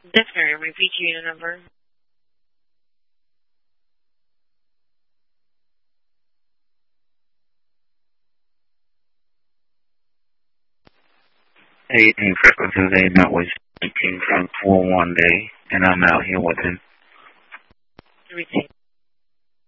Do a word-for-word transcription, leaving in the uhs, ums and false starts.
Definitely. Repeat your number. eighteen Freckles today, not with eighteen from four one day, and I'm out here with him. Repeat.